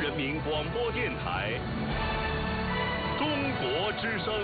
人民广播电台中国之声。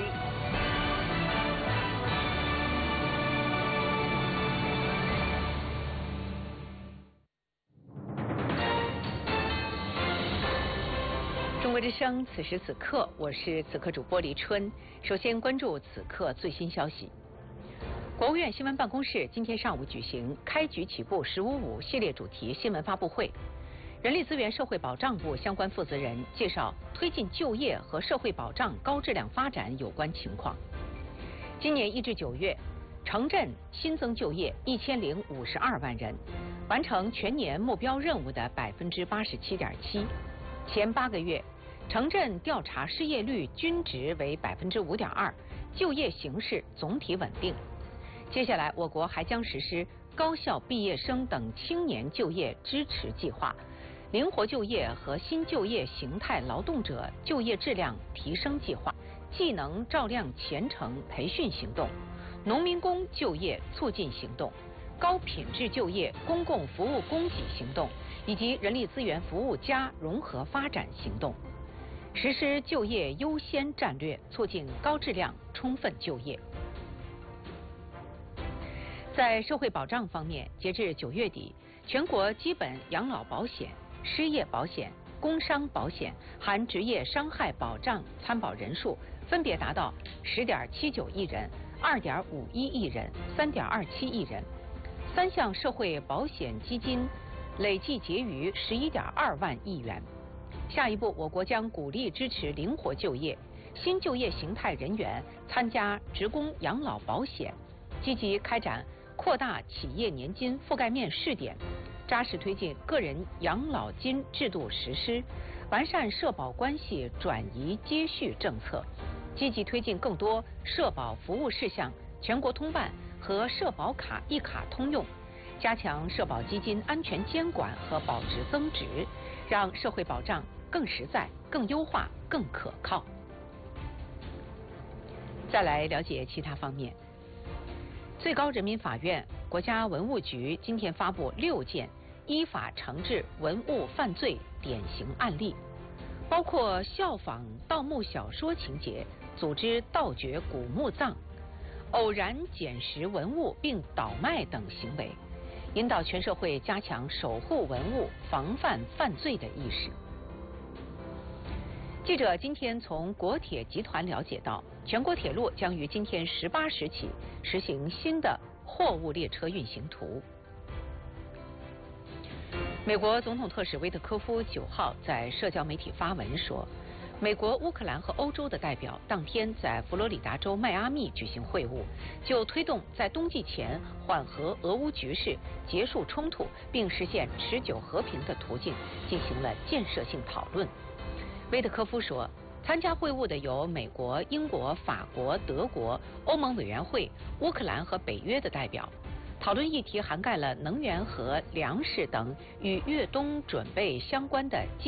中国之声，此时此刻，我是此刻主播黎春。首先关注此刻最新消息。国务院新闻办公室今天上午举行开局起步“1055”系列主题新闻发布会。人力资源社会保障部相关负责人介绍推进就业和社会保障高质量发展有关情况。今年1至9月，城镇新增就业1052万人，完成全年目标任务的87.7%。前8个月，城镇调查失业率均值为5.2%，就业形势总体稳定。接下来，我国还将实施高校毕业生等青年就业支持计划、灵活就业和新就业形态劳动者就业质量提升计划、技能照亮前程培训行动、农民工就业促进行动、高品质就业公共服务供给行动以及人力资源服务+融合发展行动，实施就业优先战略，促进高质量充分就业。在社会保障方面，截至9月底，全国基本养老保险、失业保险、工伤保险含职业伤害保障参保人数分别达到10.79亿人、2.51亿人、3.27亿人。3项社会保险基金累计结余11.2万亿元。下一步，我国将鼓励支持灵活就业、新就业形态人员参加职工养老保险，积极开展扩大企业年金覆盖面试点，扎实推进个人养老金制度实施，完善社保关系转移接续政策，积极推进更多社保服务事项全国通办和社保卡一卡通用，加强社保基金安全监管和保值增值，让社会保障更实在、更优化、更可靠。再来了解其他方面。最高人民法院、国家文物局今天发布6件依法惩治文物犯罪典型案例，包括效仿盗墓小说情节，组织盗掘古墓葬、偶然捡拾文物并倒卖等行为，引导全社会加强守护文物、防范犯罪的意识。记者今天从国铁集团了解到，全国铁路将于今天18时起实行新的货物列车运行图。美国总统特使威特科夫9号在社交媒体发文说，美国、乌克兰和欧洲的代表当天在佛罗里达州迈阿密举行会晤，就推动在冬季前缓和俄乌局势、结束冲突并实现持久和平的途径进行了建设性讨论。威特科夫说，参加会晤的有美国、英国、法国、德国、欧盟委员会、乌克兰和北约的代表。讨论议题涵盖了能源和粮食等与越冬准备相关的